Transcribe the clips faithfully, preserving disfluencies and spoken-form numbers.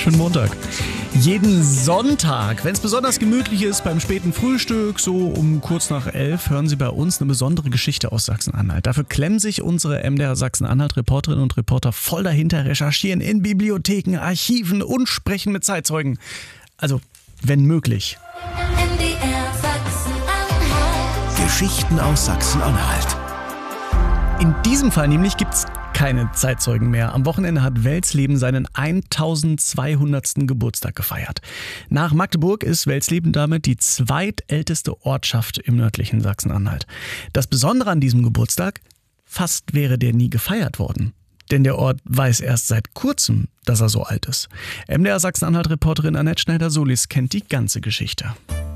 wunderschönen Montag. Jeden Sonntag, wenn es besonders gemütlich ist, beim späten Frühstück, so um kurz nach elf, hören Sie bei uns eine besondere Geschichte aus Sachsen-Anhalt. Dafür klemmen sich unsere M D R Sachsen-Anhalt-Reporterinnen und Reporter voll dahinter, recherchieren in Bibliotheken, Archiven und sprechen mit Zeitzeugen. Also, wenn möglich. M D R Sachsen-Anhalt. Geschichten aus Sachsen-Anhalt. In diesem Fall nämlich gibt's keine Zeitzeugen mehr. Am Wochenende hat Welsleben seinen eintausendzweihundertsten Geburtstag gefeiert. Nach Magdeburg ist Welsleben damit die zweitälteste Ortschaft im nördlichen Sachsen-Anhalt. Das Besondere an diesem Geburtstag: fast wäre der nie gefeiert worden. Denn der Ort weiß erst seit kurzem, dass er so alt ist. M D R Sachsen-Anhalt-Reporterin Annette Schneider-Solis kennt die ganze Geschichte.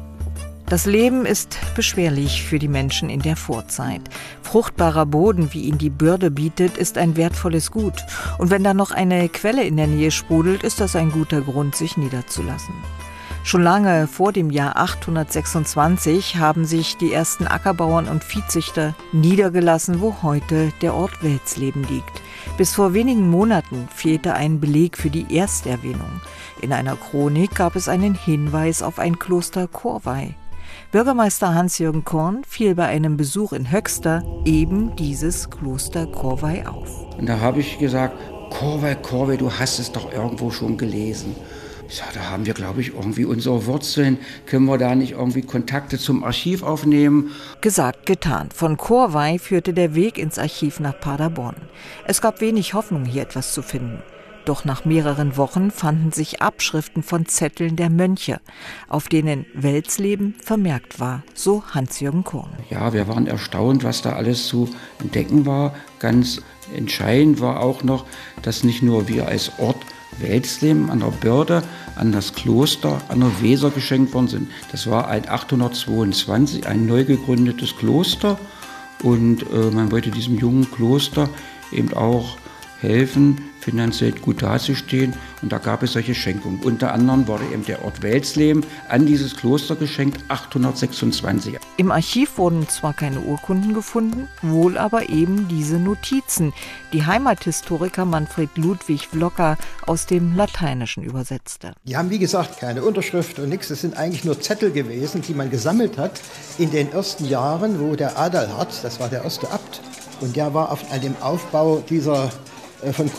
Das Leben ist beschwerlich für die Menschen in der Vorzeit. Fruchtbarer Boden, wie ihn die Börde bietet, ist ein wertvolles Gut. Und wenn da noch eine Quelle in der Nähe sprudelt, ist das ein guter Grund, sich niederzulassen. Schon lange vor dem Jahr achthundertsechsundzwanzig haben sich die ersten Ackerbauern und Viehzüchter niedergelassen, wo heute der Ort Welsleben liegt. Bis vor wenigen Monaten fehlte ein Beleg für die Ersterwähnung. In einer Chronik gab es einen Hinweis auf ein Kloster Chorwey. Bürgermeister Hans-Jürgen Korn fiel bei einem Besuch in Höxter eben dieses Kloster Chorwey auf. Und da habe ich gesagt, Chorwey, Chorwey, du hast es doch irgendwo schon gelesen. Ich sage, da haben wir, glaube ich, irgendwie unsere Wurzeln. Können wir da nicht irgendwie Kontakte zum Archiv aufnehmen? Gesagt, getan. Von Chorwey führte der Weg ins Archiv nach Paderborn. Es gab wenig Hoffnung, hier etwas zu finden. Doch nach mehreren Wochen fanden sich Abschriften von Zetteln der Mönche, auf denen Welsleben vermerkt war, so Hans-Jürgen Korn. Ja, wir waren erstaunt, was da alles zu entdecken war. Ganz entscheidend war auch noch, dass nicht nur wir als Ort Welsleben an der Börde, an das Kloster, an der Weser geschenkt worden sind. Das war achthundertzweiundzwanzig ein neu gegründetes Kloster und äh, man wollte diesem jungen Kloster eben auch helfen, finanziell gut dazustehen. Und da gab es solche Schenkungen. Unter anderem wurde eben der Ort Welsleben an dieses Kloster geschenkt, achthundertsechsundzwanzig. Im Archiv wurden zwar keine Urkunden gefunden, wohl aber eben diese Notizen, die Heimathistoriker Manfred Ludwig Vlocker aus dem Lateinischen übersetzte. Die haben, wie gesagt, keine Unterschrift und nichts. Das sind eigentlich nur Zettel gewesen, die man gesammelt hat in den ersten Jahren, wo der Adalhard, das war der erste Abt, und der war auf, an dem Aufbau dieser äh, von